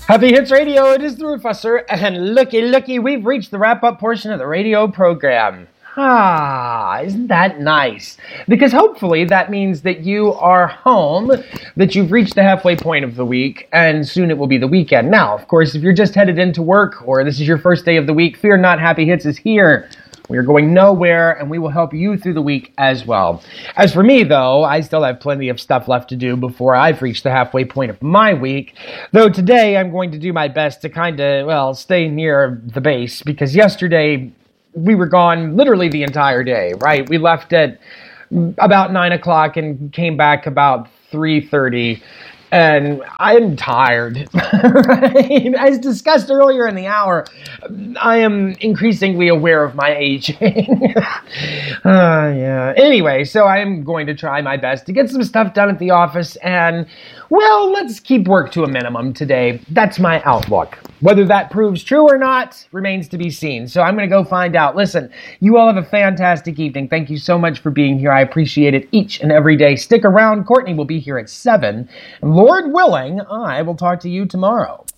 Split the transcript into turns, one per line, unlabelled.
Happy Hits Radio, it is the Professor, and looky, we've reached the wrap-up portion of the radio program. Isn't that nice? Because hopefully that means that you are home, that you've reached the halfway point of the week, and soon it will be the weekend. Now, of course, if you're just headed into work, or this is your first day of the week, fear not, Happy Hits is here. We are going nowhere, and we will help you through the week as well. As for me, though, I still have plenty of stuff left to do before I've reached the halfway point of my week. Though today, I'm going to do my best to stay near the base, because yesterday, we were gone literally the entire day, right? We left at about 9 o'clock and came back about 3:30. And I'm tired, right? As discussed earlier in the hour, I am increasingly aware of my aging. Yeah. Anyway, so I'm going to try my best to get some stuff done at the office and, let's keep work to a minimum today. That's my outlook. Whether that proves true or not remains to be seen. So I'm going to go find out. Listen, you all have a fantastic evening. Thank you so much for being here. I appreciate it each and every day. Stick around. Courtney will be here at 7. And Lord willing, I will talk to you tomorrow.